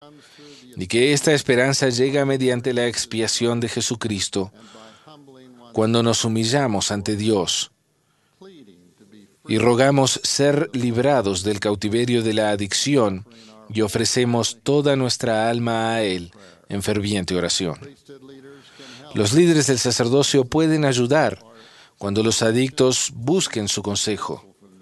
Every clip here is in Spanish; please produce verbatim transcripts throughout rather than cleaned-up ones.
y que esta esperanza llega mediante la expiación de Jesucristo, cuando nos humillamos ante Dios y rogamos ser librados del cautiverio de la adicción y ofrecemos toda nuestra alma a Él en ferviente oración. Los líderes del sacerdocio pueden ayudar cuando los adictos busquen su consejo.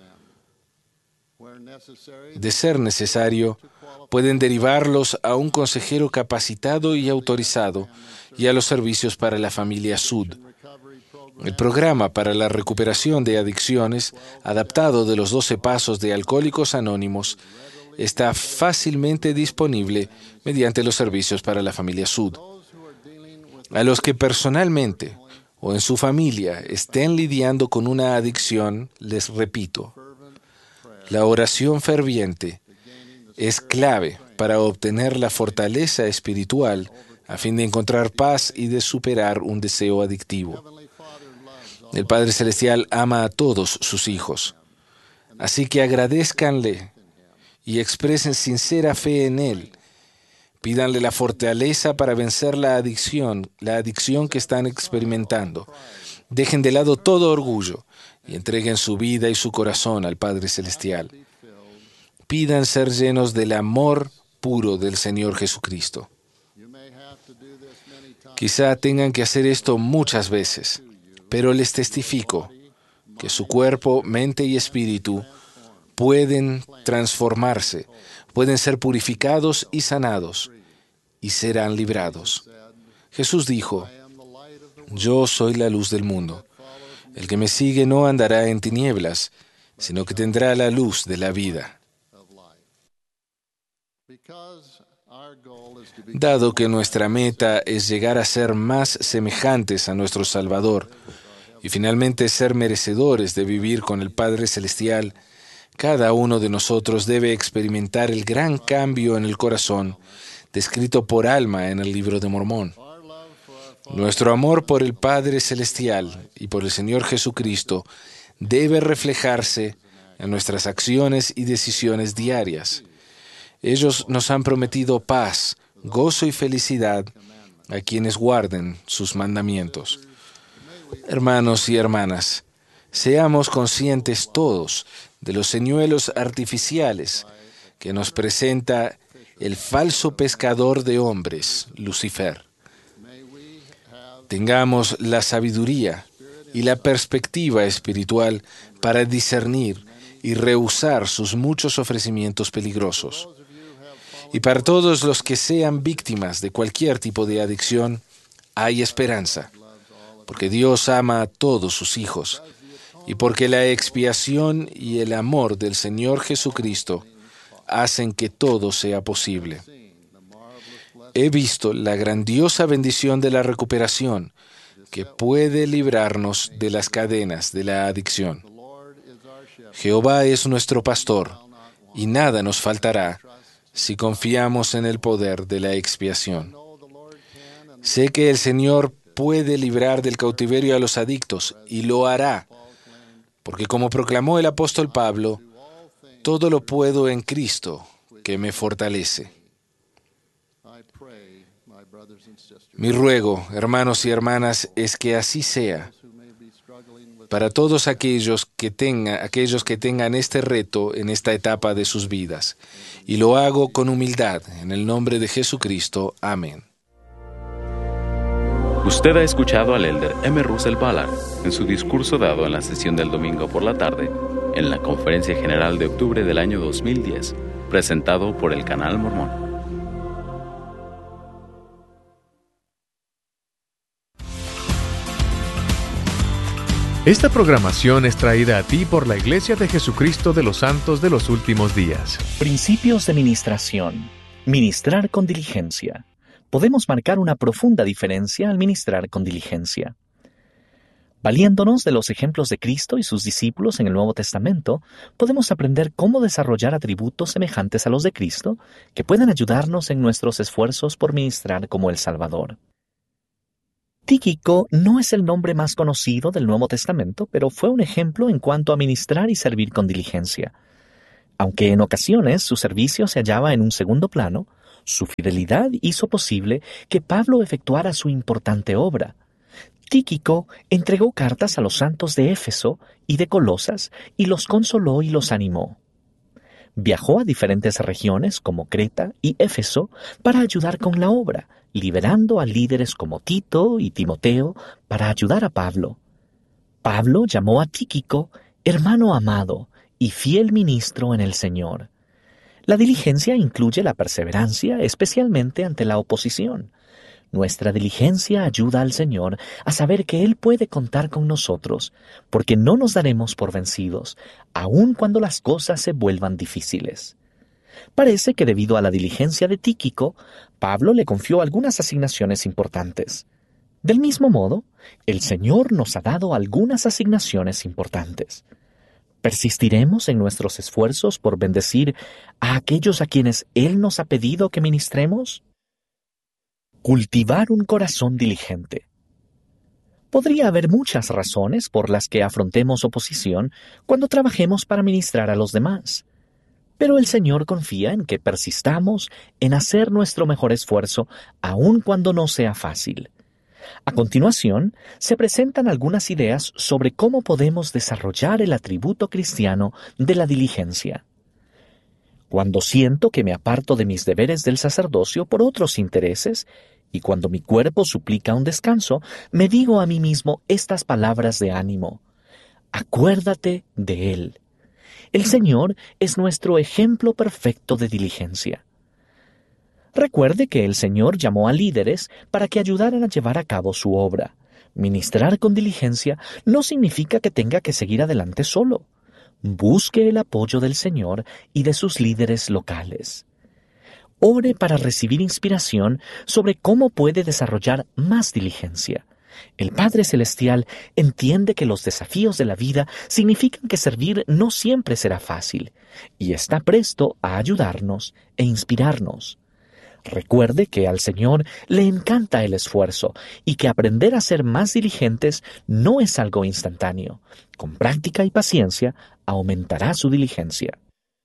De ser necesario, pueden derivarlos a un consejero capacitado y autorizado y a los servicios para la familia Sud. El programa para la recuperación de adicciones, adaptado de los doce pasos de Alcohólicos Anónimos, está fácilmente disponible mediante los servicios para la familia Sud. A los que personalmente o en su familia estén lidiando con una adicción, les repito, la oración ferviente es clave para obtener la fortaleza espiritual a fin de encontrar paz y de superar un deseo adictivo. El Padre Celestial ama a todos sus hijos, así que agradézcanle y expresen sincera fe en Él. Pídanle la fortaleza para vencer la adicción, la adicción que están experimentando. Dejen de lado todo orgullo y entreguen su vida y su corazón al Padre Celestial. Pidan ser llenos del amor puro del Señor Jesucristo. Quizá tengan que hacer esto muchas veces, pero les testifico que su cuerpo, mente y espíritu pueden transformarse, pueden ser purificados y sanados, y serán librados. Jesús dijo, «Yo soy la luz del mundo. El que me sigue no andará en tinieblas, sino que tendrá la luz de la vida». Dado que nuestra meta es llegar a ser más semejantes a nuestro Salvador y finalmente ser merecedores de vivir con el Padre Celestial, cada uno de nosotros debe experimentar el gran cambio en el corazón descrito por Alma en el Libro de Mormón. Nuestro amor por el Padre Celestial y por el Señor Jesucristo debe reflejarse en nuestras acciones y decisiones diarias. Ellos nos han prometido paz, gozo y felicidad a quienes guarden sus mandamientos. Hermanos y hermanas, seamos conscientes todos de los señuelos artificiales que nos presenta el falso pescador de hombres, Lucifer. Tengamos la sabiduría y la perspectiva espiritual para discernir y rehusar sus muchos ofrecimientos peligrosos. Y para todos los que sean víctimas de cualquier tipo de adicción, hay esperanza, porque Dios ama a todos sus hijos y porque la expiación y el amor del Señor Jesucristo hacen que todo sea posible. He visto la grandiosa bendición de la recuperación que puede librarnos de las cadenas de la adicción. Jehová es nuestro pastor y nada nos faltará si confiamos en el poder de la expiación. Sé que el Señor puede librar del cautiverio a los adictos y lo hará, porque como proclamó el apóstol Pablo, todo lo puedo en Cristo que me fortalece. Mi ruego, hermanos y hermanas, es que así sea para todos aquellos que tengan, aquellos que tengan este reto en esta etapa de sus vidas. Y lo hago con humildad, en el nombre de Jesucristo. Amén. Usted ha escuchado al elder M. Russell Ballard en su discurso dado en la sesión del domingo por la tarde, en la Conferencia General de octubre del año dos mil diez, presentado por el Canal Mormón. Esta programación es traída a ti por la Iglesia de Jesucristo de los Santos de los Últimos Días. Principios de ministración. Ministrar con diligencia. Podemos marcar una profunda diferencia al ministrar con diligencia. Valiéndonos de los ejemplos de Cristo y sus discípulos en el Nuevo Testamento, podemos aprender cómo desarrollar atributos semejantes a los de Cristo que pueden ayudarnos en nuestros esfuerzos por ministrar como el Salvador. Tíquico no es el nombre más conocido del Nuevo Testamento, pero fue un ejemplo en cuanto a ministrar y servir con diligencia. Aunque en ocasiones su servicio se hallaba en un segundo plano, Su fidelidad hizo posible que Pablo efectuara su importante obra. Tíquico entregó cartas a los santos de Éfeso y de Colosas y los consoló y los animó. Viajó a diferentes regiones como Creta y Éfeso para ayudar con la obra, liberando a líderes como Tito y Timoteo para ayudar a Pablo. Pablo llamó a Tíquico hermano amado y fiel ministro en el Señor. La diligencia incluye la perseverancia, especialmente ante la oposición. Nuestra diligencia ayuda al Señor a saber que Él puede contar con nosotros, porque no nos daremos por vencidos, aun cuando las cosas se vuelvan difíciles. Parece que debido a la diligencia de Tíquico, Pablo le confió algunas asignaciones importantes. Del mismo modo, el Señor nos ha dado algunas asignaciones importantes. ¿Persistiremos en nuestros esfuerzos por bendecir a aquellos a quienes Él nos ha pedido que ministremos? Cultivar un corazón diligente. Podría haber muchas razones por las que afrontemos oposición cuando trabajemos para ministrar a los demás, pero el Señor confía en que persistamos en hacer nuestro mejor esfuerzo aun cuando no sea fácil. A continuación, se presentan algunas ideas sobre cómo podemos desarrollar el atributo cristiano de la diligencia. Cuando siento que me aparto de mis deberes del sacerdocio por otros intereses, y cuando mi cuerpo suplica un descanso, me digo a mí mismo estas palabras de ánimo. Acuérdate de Él. El Señor es nuestro ejemplo perfecto de diligencia. Recuerde que el Señor llamó a líderes para que ayudaran a llevar a cabo su obra. Ministrar con diligencia no significa que tenga que seguir adelante solo. Busque el apoyo del Señor y de sus líderes locales. Ore para recibir inspiración sobre cómo puede desarrollar más diligencia. El Padre Celestial entiende que los desafíos de la vida significan que servir no siempre será fácil, y está presto a ayudarnos e inspirarnos. Recuerde que al Señor le encanta el esfuerzo y que aprender a ser más diligentes no es algo instantáneo. Con práctica y paciencia aumentará su diligencia.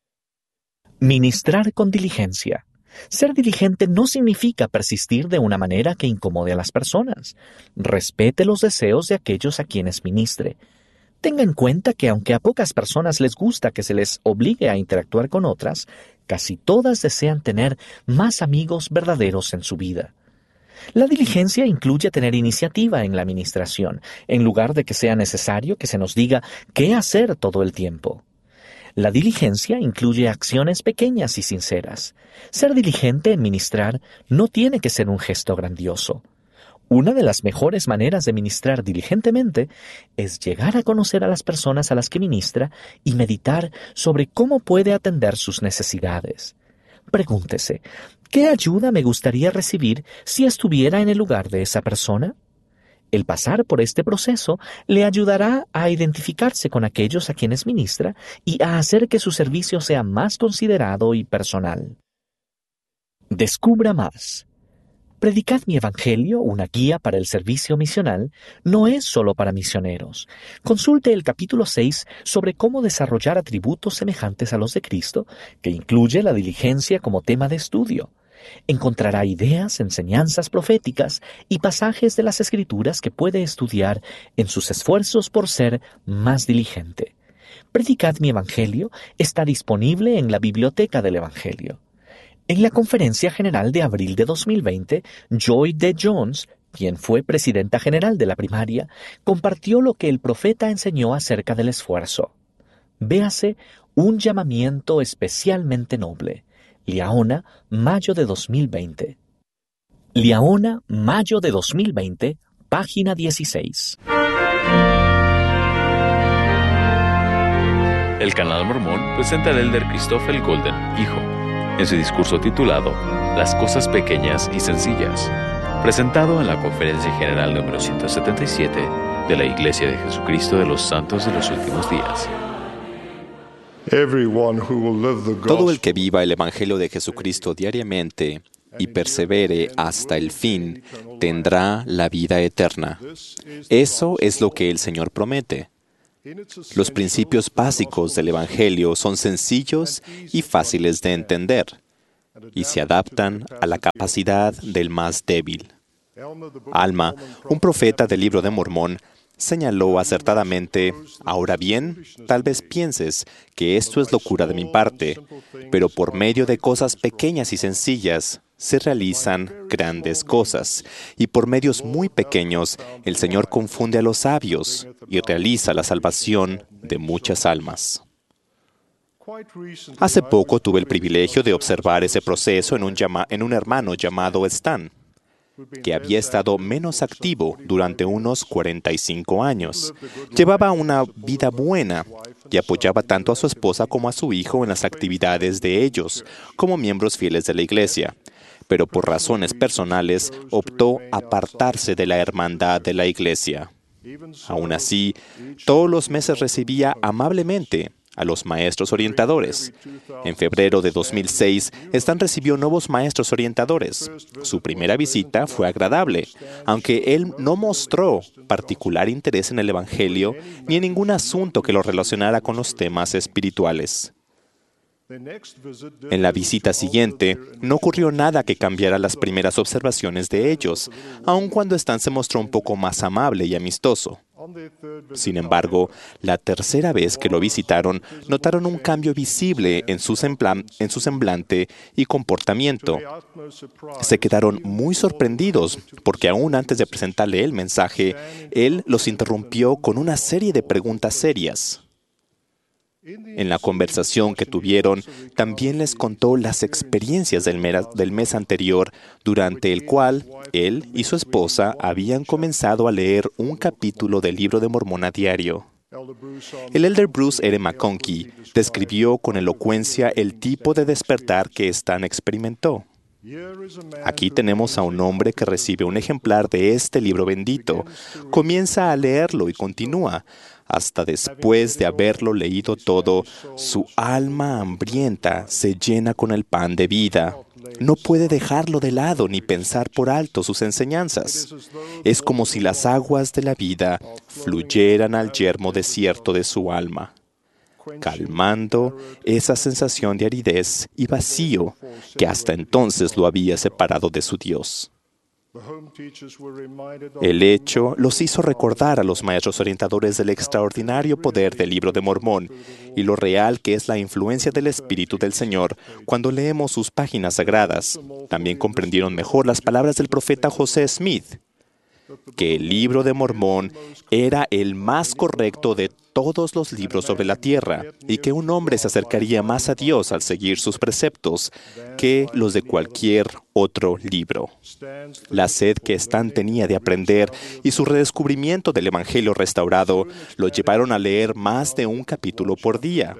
Ministrar con diligencia. Ser diligente no significa persistir de una manera que incomode a las personas. Respete los deseos de aquellos a quienes ministre. Tenga en cuenta que aunque a pocas personas les gusta que se les obligue a interactuar con otras, casi todas desean tener más amigos verdaderos en su vida. La diligencia incluye tener iniciativa en la administración, en lugar de que sea necesario que se nos diga qué hacer todo el tiempo. La diligencia incluye acciones pequeñas y sinceras. Ser diligente en ministrar no tiene que ser un gesto grandioso. Una de las mejores maneras de ministrar diligentemente es llegar a conocer a las personas a las que ministra y meditar sobre cómo puede atender sus necesidades. Pregúntese, ¿qué ayuda me gustaría recibir si estuviera en el lugar de esa persona? El pasar por este proceso le ayudará a identificarse con aquellos a quienes ministra y a hacer que su servicio sea más considerado y personal. Descubra más. Predicad mi Evangelio, una guía para el servicio misional, no es solo para misioneros. Consulte el capítulo seis sobre cómo desarrollar atributos semejantes a los de Cristo, que incluye la diligencia como tema de estudio. Encontrará ideas, enseñanzas proféticas y pasajes de las Escrituras que puede estudiar en sus esfuerzos por ser más diligente. Predicad mi Evangelio está disponible en la Biblioteca del Evangelio. En la Conferencia General de abril de dos mil veinte, Joy D. Jones, quien fue presidenta general de la primaria, compartió lo que el profeta enseñó acerca del esfuerzo. Véase un llamamiento especialmente noble. Liaona, mayo de dos mil veinte. Liaona, mayo de dos mil veinte, página dieciséis. El Canal Mormón presenta al elder Christopher Golden, hijo, en su discurso titulado Las cosas pequeñas y sencillas, presentado en la Conferencia General número ciento setenta y siete de la Iglesia de Jesucristo de los Santos de los Últimos Días. Todo el que viva el Evangelio de Jesucristo diariamente y persevere hasta el fin tendrá la vida eterna. Eso es lo que el Señor promete. Los principios básicos del Evangelio son sencillos y fáciles de entender. y se adaptan a la capacidad del más débil. Alma, un profeta del Libro de Mormón, señaló acertadamente: ahora bien, tal vez pienses que esto es locura de mi parte, pero por medio de cosas pequeñas y sencillas se realizan grandes cosas, y por medios muy pequeños el Señor confunde a los sabios y realiza la salvación de muchas almas. Hace poco tuve el privilegio de observar ese proceso en un, llama- en un hermano llamado Stan, que había estado menos activo durante unos cuarenta y cinco años. Llevaba una vida buena y apoyaba tanto a su esposa como a su hijo en las actividades de ellos, como miembros fieles de la iglesia. Pero por razones personales optó apartarse de la hermandad de la iglesia. Aún así, todos los meses recibía amablemente a los maestros orientadores. En febrero de dos mil seis, Stan recibió nuevos maestros orientadores. Su primera visita fue agradable, aunque él no mostró particular interés en el Evangelio ni en ningún asunto que lo relacionara con los temas espirituales. En la visita siguiente, no ocurrió nada que cambiara las primeras observaciones de ellos, aun cuando Stan se mostró un poco más amable y amistoso. Sin embargo, la tercera vez que lo visitaron, notaron un cambio visible en su, semblan- en su semblante y comportamiento. Se quedaron muy sorprendidos porque aún antes de presentarle el mensaje, él los interrumpió con una serie de preguntas serias. En la conversación que tuvieron, también les contó las experiencias del, mera- del mes anterior, durante el cual él y su esposa habían comenzado a leer un capítulo del Libro de Mormón a diario. El elder Bruce R. McConkie describió con elocuencia el tipo de despertar que Stan experimentó. Aquí tenemos a un hombre que recibe un ejemplar de este libro bendito, comienza a leerlo y continúa. Hasta después de haberlo leído todo, su alma hambrienta se llena con el pan de vida. No puede dejarlo de lado ni pensar por alto sus enseñanzas. Es como si las aguas de la vida fluyeran al yermo desierto de su alma, calmando esa sensación de aridez y vacío que hasta entonces lo había separado de su Dios. El hecho los hizo recordar a los maestros orientadores del extraordinario poder del Libro de Mormón y lo real que es la influencia del Espíritu del Señor cuando leemos sus páginas sagradas. También comprendieron mejor las palabras del profeta José Smith, que el Libro de Mormón era el más correcto de todos los libros sobre la tierra y que un hombre se acercaría más a Dios al seguir sus preceptos que los de cualquier otro libro. La sed que Stan tenía de aprender y su redescubrimiento del Evangelio restaurado lo llevaron a leer más de un capítulo por día.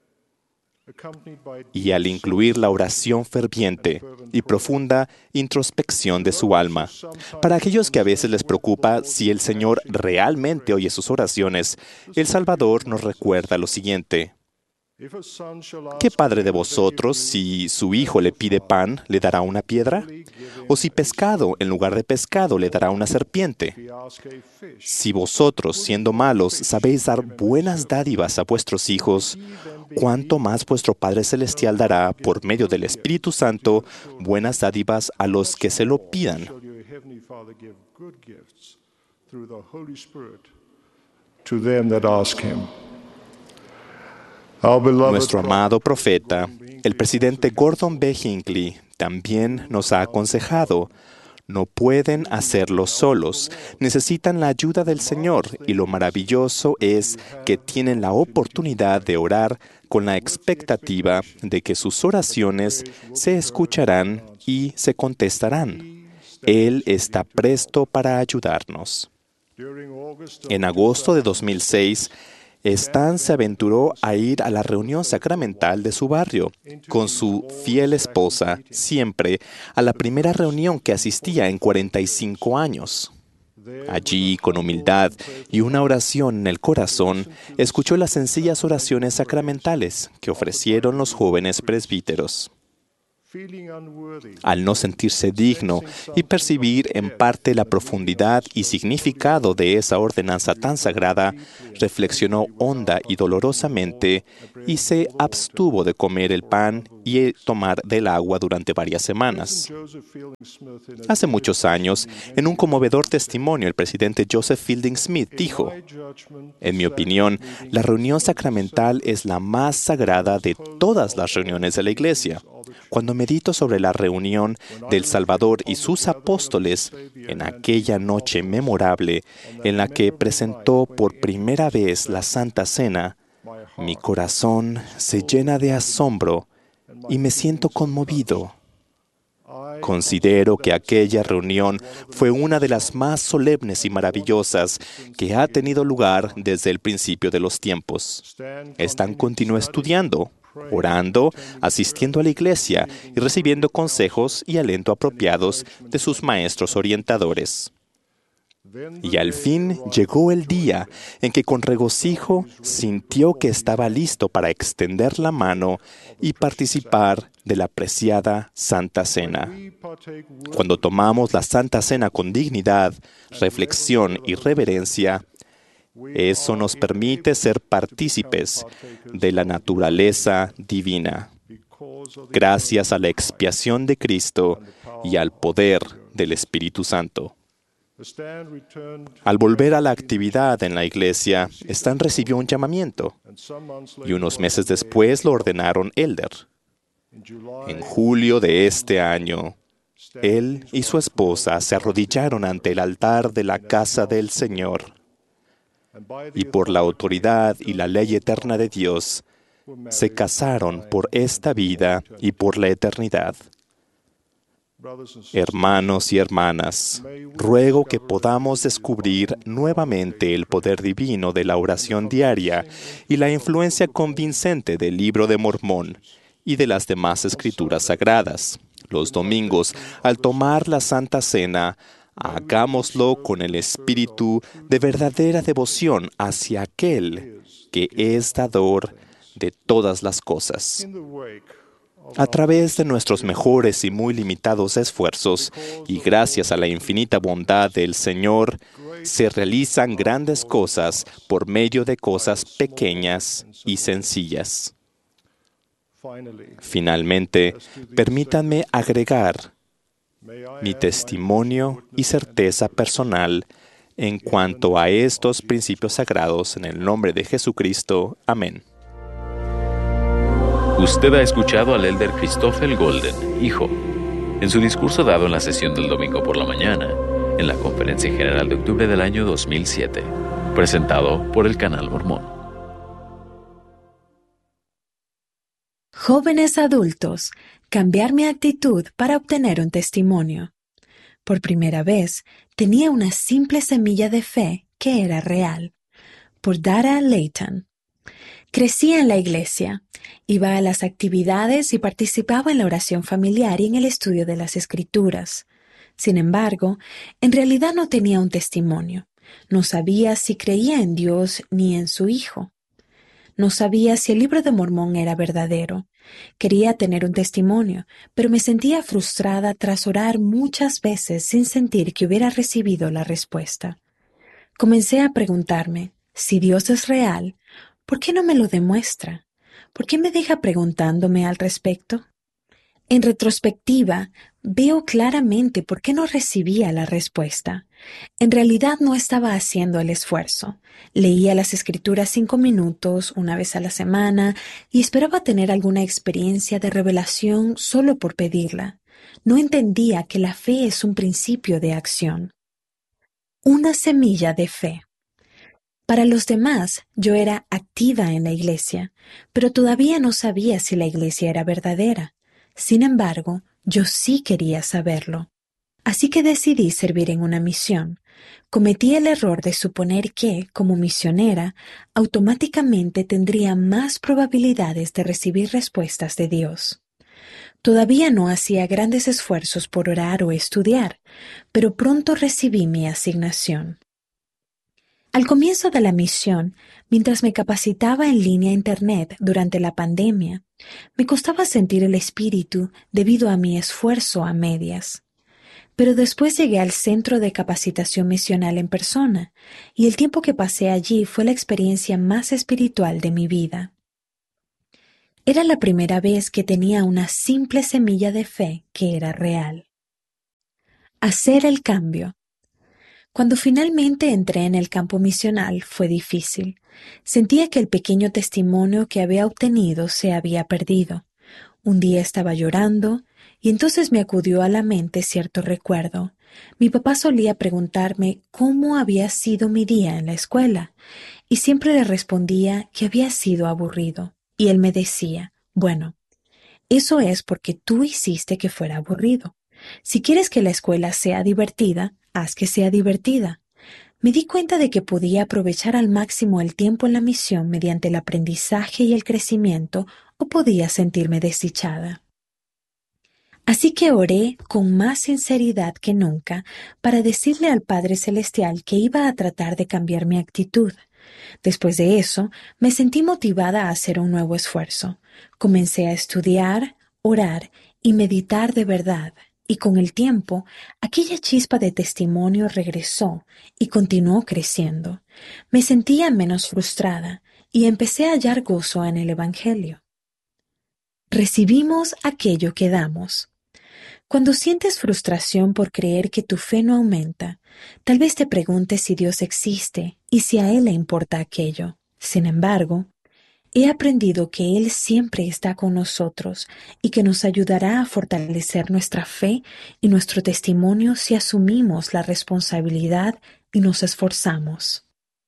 Y al incluir la oración ferviente y profunda introspección de su alma. Para aquellos que a veces les preocupa si el Señor realmente oye sus oraciones, el Salvador nos recuerda lo siguiente: ¿qué padre de vosotros, si su hijo le pide pan, le dará una piedra? ¿O si pescado, en lugar de pescado, le dará una serpiente? Si vosotros, siendo malos, sabéis dar buenas dádivas a vuestros hijos, ¿cuánto más vuestro Padre Celestial dará, por medio del Espíritu Santo, buenas dádivas a los que se lo pidan? Nuestro amado profeta, el presidente Gordon B. Hinckley, también nos ha aconsejado: no pueden hacerlo solos, necesitan la ayuda del Señor, y lo maravilloso es que tienen la oportunidad de orar con la expectativa de que sus oraciones se escucharán y se contestarán. Él está presto para ayudarnos. En agosto de dos mil seis, Stan se aventuró a ir a la reunión sacramental de su barrio con su fiel esposa, siempre a la primera reunión que asistía en cuarenta y cinco años. Allí, con humildad y una oración en el corazón, escuchó las sencillas oraciones sacramentales que ofrecieron los jóvenes presbíteros. Al no sentirse digno y percibir en parte la profundidad y significado de esa ordenanza tan sagrada, reflexionó honda y dolorosamente y se abstuvo de comer el pan y tomar del agua durante varias semanas. Hace muchos años, en un conmovedor testimonio, el presidente Joseph Fielding Smith dijo: "En mi opinión, la reunión sacramental es la más sagrada de todas las reuniones de la Iglesia. Cuando medito sobre la reunión del Salvador y sus apóstoles en aquella noche memorable en la que presentó por primera vez la Santa Cena, mi corazón se llena de asombro y me siento conmovido. Considero que aquella reunión fue una de las más solemnes y maravillosas que ha tenido lugar desde el principio de los tiempos. Stan continuó estudiando, orando, asistiendo a la iglesia y recibiendo consejos y aliento apropiados de sus maestros orientadores. Y al fin llegó el día en que con regocijo sintió que estaba listo para extender la mano y participar de la preciada Santa Cena. Cuando tomamos la Santa Cena con dignidad, reflexión y reverencia, eso nos permite ser partícipes de la naturaleza divina, gracias a la expiación de Cristo y al poder del Espíritu Santo. Al volver a la actividad en la iglesia, Stan recibió un llamamiento y unos meses después lo ordenaron elder. En julio de este año, él y su esposa se arrodillaron ante el altar de la casa del Señor y por la autoridad y la ley eterna de Dios, se casaron por esta vida y por la eternidad. Hermanos y hermanas, ruego que podamos descubrir nuevamente el poder divino de la oración diaria y la influencia convincente del Libro de Mormón y de las demás escrituras sagradas. Los domingos, al tomar la Santa Cena, hagámoslo con el espíritu de verdadera devoción hacia aquel que es dador de todas las cosas. A través de nuestros mejores y muy limitados esfuerzos, y gracias a la infinita bondad del Señor, se realizan grandes cosas por medio de cosas pequeñas y sencillas. Finalmente, permítanme agregar mi testimonio y certeza personal en cuanto a estos principios sagrados en el nombre de Jesucristo. Amén. Usted ha escuchado al elder Christopher Golden, hijo, en su discurso dado en la sesión del domingo por la mañana, en la Conferencia General de octubre del año dos mil siete, presentado por el Canal Mormón. Jóvenes adultos, cambiar mi actitud para obtener un testimonio. Por primera vez, tenía una simple semilla de fe que era real. Por Dara Layton. Crecía en la iglesia, iba a las actividades y participaba en la oración familiar y en el estudio de las Escrituras. Sin embargo, en realidad no tenía un testimonio. No sabía si creía en Dios ni en su Hijo. No sabía si el Libro de Mormón era verdadero. Quería tener un testimonio, pero me sentía frustrada tras orar muchas veces sin sentir que hubiera recibido la respuesta. Comencé a preguntarme, si Dios es real, ¿por qué no me lo demuestra? ¿Por qué me deja preguntándome al respecto? En retrospectiva, veo claramente por qué no recibía la respuesta. En realidad no estaba haciendo el esfuerzo. Leía las Escrituras cinco minutos, una vez a la semana, y esperaba tener alguna experiencia de revelación solo por pedirla. No entendía que la fe es un principio de acción. Una semilla de fe. Para los demás, yo era activa en la iglesia, pero todavía no sabía si la iglesia era verdadera. Sin embargo, yo sí quería saberlo. Así que decidí servir en una misión. Cometí el error de suponer que, como misionera, automáticamente tendría más probabilidades de recibir respuestas de Dios. Todavía no hacía grandes esfuerzos por orar o estudiar, pero pronto recibí mi asignación. Al comienzo de la misión, mientras me capacitaba en línea a Internet durante la pandemia, me costaba sentir el espíritu debido a mi esfuerzo a medias. Pero después llegué al centro de capacitación misional en persona, y el tiempo que pasé allí fue la experiencia más espiritual de mi vida. Era la primera vez que tenía una simple semilla de fe que era real. Hacer el cambio. Cuando finalmente entré en el campo misional fue difícil. Sentía que el pequeño testimonio que había obtenido se había perdido. Un día estaba llorando y entonces me acudió a la mente cierto recuerdo. Mi papá solía preguntarme cómo había sido mi día en la escuela y siempre le respondía que había sido aburrido. Y él me decía, bueno, eso es porque tú hiciste que fuera aburrido. Si quieres que la escuela sea divertida, haz que sea divertida. Me di cuenta de que podía aprovechar al máximo el tiempo en la misión mediante el aprendizaje y el crecimiento, o podía sentirme desdichada. Así que oré con más sinceridad que nunca para decirle al Padre Celestial que iba a tratar de cambiar mi actitud. Después de eso, me sentí motivada a hacer un nuevo esfuerzo. Comencé a estudiar, orar y meditar de verdad. Y con el tiempo, aquella chispa de testimonio regresó y continuó creciendo. Me sentía menos frustrada y empecé a hallar gozo en el Evangelio. Recibimos aquello que damos. Cuando sientes frustración por creer que tu fe no aumenta, tal vez te preguntes si Dios existe y si a Él le importa aquello. Sin embargo, he aprendido que Él siempre está con nosotros y que nos ayudará a fortalecer nuestra fe y nuestro testimonio si asumimos la responsabilidad y nos esforzamos.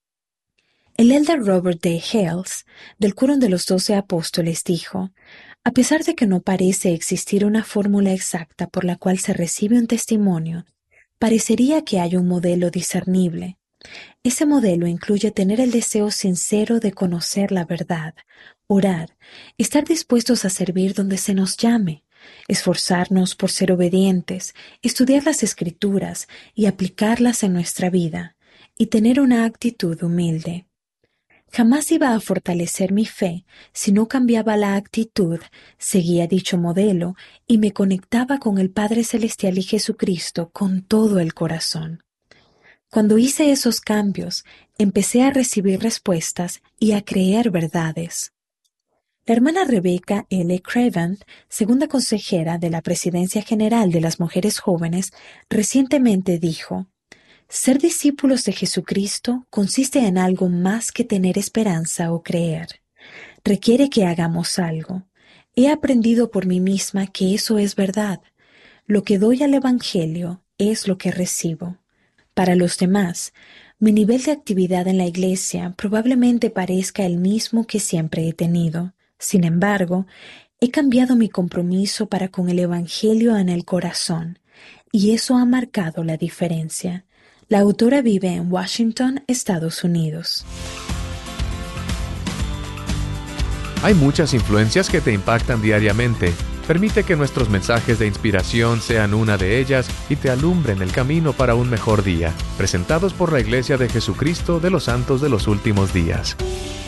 El elder Robert D. Hales, del Quórum de los Doce Apóstoles, dijo: a pesar de que no parece existir una fórmula exacta por la cual se recibe un testimonio, parecería que hay un modelo discernible. Ese modelo incluye tener el deseo sincero de conocer la verdad, orar, estar dispuestos a servir donde se nos llame, esforzarnos por ser obedientes, estudiar las Escrituras y aplicarlas en nuestra vida, y tener una actitud humilde. Jamás iba a fortalecer mi fe si no cambiaba la actitud, seguía dicho modelo y me conectaba con el Padre Celestial y Jesucristo con todo el corazón. Cuando hice esos cambios, empecé a recibir respuestas y a creer verdades. La hermana Rebecca L. Craven, segunda consejera de la Presidencia General de las Mujeres Jóvenes, recientemente dijo: ser discípulos de Jesucristo consiste en algo más que tener esperanza o creer. Requiere que hagamos algo. He aprendido por mí misma que eso es verdad. Lo que doy al Evangelio es lo que recibo. Para los demás, mi nivel de actividad en la iglesia probablemente parezca el mismo que siempre he tenido. Sin embargo, he cambiado mi compromiso para con el Evangelio en el corazón, y eso ha marcado la diferencia. La autora vive en Washington, Estados Unidos. Hay muchas influencias que te impactan diariamente. Permite que nuestros mensajes de inspiración sean una de ellas y te alumbren el camino para un mejor día. Presentados por la Iglesia de Jesucristo de los Santos de los Últimos Días.